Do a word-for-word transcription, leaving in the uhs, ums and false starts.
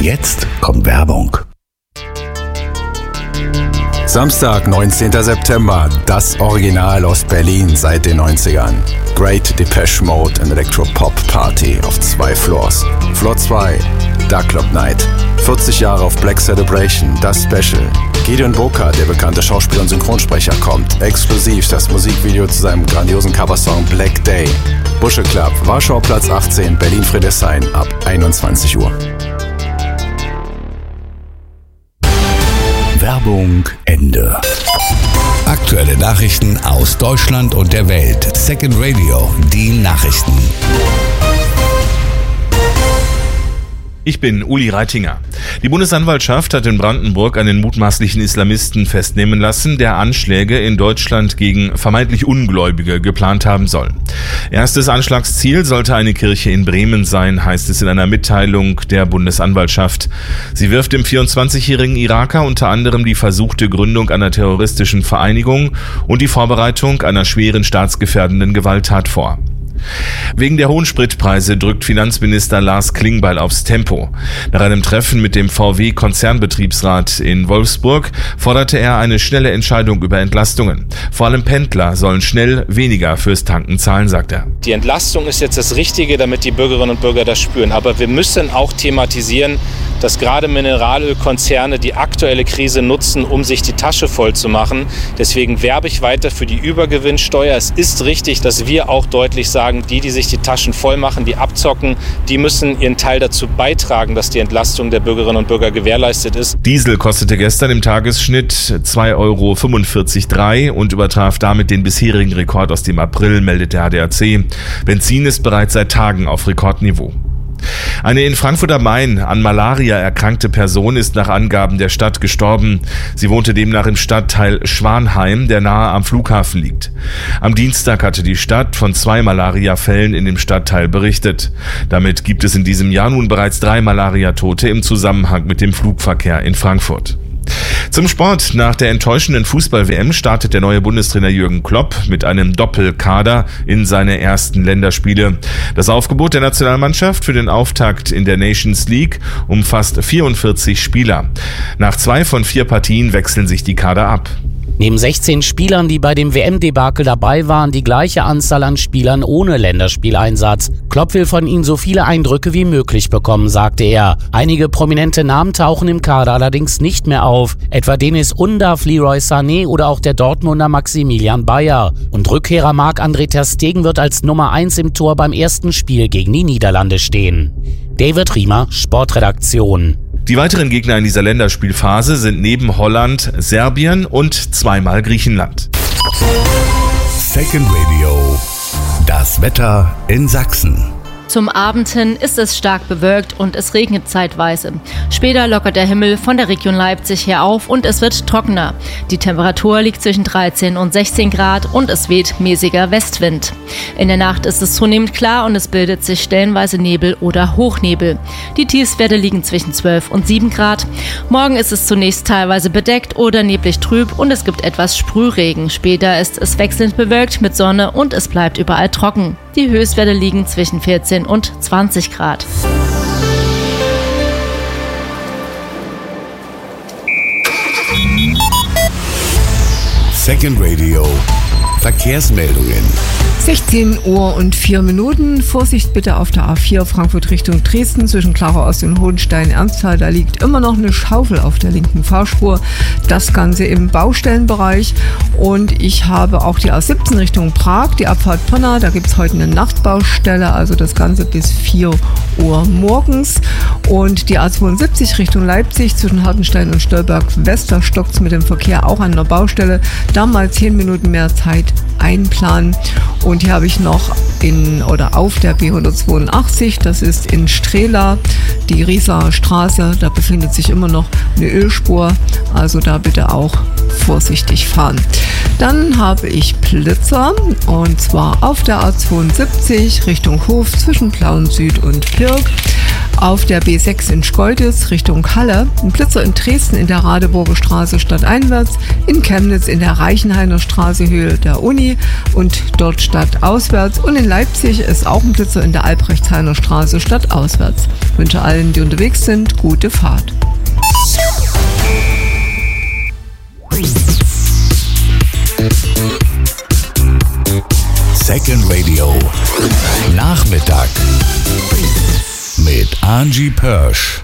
Jetzt kommt Werbung. Samstag, neunzehnten September, das Original aus Berlin seit den neunzigern. Great Depeche Mode and Electro-Pop Party auf zwei Floors. Floor zwei, Dark Club Night. vierzig Jahre auf Black Celebration, das Special. Gideon Boka, der bekannte Schauspieler und Synchronsprecher, kommt. Exklusiv das Musikvideo zu seinem grandiosen Coversong Black Day. Busche Club, Warschau Platz achtzehn, Berlin-Friedrichshain ab einundzwanzig Uhr. Werbung Ende. Aktuelle Nachrichten aus Deutschland und der Welt. Second Radio, die Nachrichten. Ich bin Uli Reitinger. Die Bundesanwaltschaft hat in Brandenburg einen mutmaßlichen Islamisten festnehmen lassen, der Anschläge in Deutschland gegen vermeintlich Ungläubige geplant haben soll. Erstes Anschlagsziel sollte eine Kirche in Bremen sein, heißt es in einer Mitteilung der Bundesanwaltschaft. Sie wirft dem vierundzwanzigjährigen Iraker unter anderem die versuchte Gründung einer terroristischen Vereinigung und die Vorbereitung einer schweren staatsgefährdenden Gewalttat vor. Wegen der hohen Spritpreise drückt Finanzminister Lars Klingbeil aufs Tempo. Nach einem Treffen mit dem V W-Konzernbetriebsrat in Wolfsburg forderte er eine schnelle Entscheidung über Entlastungen. Vor allem Pendler sollen schnell weniger fürs Tanken zahlen, sagt er. Die Entlastung ist jetzt das Richtige, damit die Bürgerinnen und Bürger das spüren. Aber wir müssen auch thematisieren, dass gerade Mineralölkonzerne die aktuelle Krise nutzen, um sich die Tasche voll zu machen. Deswegen werbe ich weiter für die Übergewinnsteuer. Es ist richtig, dass wir auch deutlich sagen, die, die sich die Taschen voll machen, die abzocken, die müssen ihren Teil dazu beitragen, dass die Entlastung der Bürgerinnen und Bürger gewährleistet ist. Diesel kostete gestern im Tagesschnitt zwei Euro fünfundvierzig Komma drei und übertraf damit den bisherigen Rekord aus dem April, meldet der A D A C. Benzin ist bereits seit Tagen auf Rekordniveau. Eine in Frankfurt am Main an Malaria erkrankte Person ist nach Angaben der Stadt gestorben. Sie wohnte demnach im Stadtteil Schwanheim, der nahe am Flughafen liegt. Am Dienstag hatte die Stadt von zwei Malariafällen in dem Stadtteil berichtet. Damit gibt es in diesem Jahr nun bereits drei Malariatote im Zusammenhang mit dem Flugverkehr in Frankfurt. Zum Sport. Nach der enttäuschenden Fußball-W M startet der neue Bundestrainer Jürgen Klopp mit einem Doppelkader in seine ersten Länderspiele. Das Aufgebot der Nationalmannschaft für den Auftakt in der Nations League umfasst vierundvierzig Spieler. Nach zwei von vier Partien wechseln sich die Kader ab. Neben sechzehn Spielern, die bei dem W M-Debakel dabei waren, die gleiche Anzahl an Spielern ohne Länderspieleinsatz. Klopp will von ihnen so viele Eindrücke wie möglich bekommen, sagte er. Einige prominente Namen tauchen im Kader allerdings nicht mehr auf, etwa Denis Undav, Leroy Sané oder auch der Dortmunder Maximilian Bayer. Und Rückkehrer Marc-André ter Stegen wird als Nummer eins im Tor beim ersten Spiel gegen die Niederlande stehen. David Riemer, Sportredaktion. Die weiteren Gegner in dieser Länderspielphase sind neben Holland Serbien und zweimal Griechenland. Second Radio, das Wetter in Sachsen. Zum Abend hin ist es stark bewölkt und es regnet zeitweise. Später lockert der Himmel von der Region Leipzig her auf und es wird trockener. Die Temperatur liegt zwischen dreizehn und sechzehn Grad und es weht mäßiger Westwind. In der Nacht ist es zunehmend klar und es bildet sich stellenweise Nebel oder Hochnebel. Die Tiefstwerte liegen zwischen zwölf und sieben Grad. Morgen ist es zunächst teilweise bedeckt oder neblig trüb und es gibt etwas Sprühregen. Später ist es wechselnd bewölkt mit Sonne und es bleibt überall trocken. Die Höchstwerte liegen zwischen vierzehn und zwanzig Grad. Second Radio, Verkehrsmeldungen. sechzehn Uhr und vier Minuten. Vorsicht bitte auf der A vier Frankfurt Richtung Dresden zwischen Klarau Ost und Hohenstein-Ernsthal. Da liegt immer noch eine Schaufel auf der linken Fahrspur. Das Ganze im Baustellenbereich. Und ich habe auch die A siebzehn Richtung Prag, die Abfahrt Pirna. Da gibt es heute eine Nachtbaustelle, also das Ganze bis vier Uhr morgens. Und die A zweiundsiebzig Richtung Leipzig zwischen Hartenstein und Stolberg-West. Da stockt es mit dem Verkehr auch an der Baustelle. Da mal zehn Minuten mehr Zeit einplanen. Und hier habe ich noch in oder auf der B hundertzweiundachtzig, das ist in Strehla, die Rieser Straße, da befindet sich immer noch eine Ölspur, also da bitte auch vorsichtig fahren. Dann habe ich Blitzer und zwar auf der A zweiundsiebzig Richtung Hof zwischen Plauen Süd und Pirk. Auf der B sechs in Schkeuditz Richtung Halle, ein Blitzer in Dresden in der Radeburger Straße stadteinwärts, in Chemnitz in der Reichenhainer Straße Höhe der Uni und dort stadtauswärts und in Leipzig ist auch ein Blitzer in der Albrechtshainer Straße stadtauswärts. Ich wünsche allen, die unterwegs sind, gute Fahrt. Second Radio Nachmittag mit Angie Pörsch.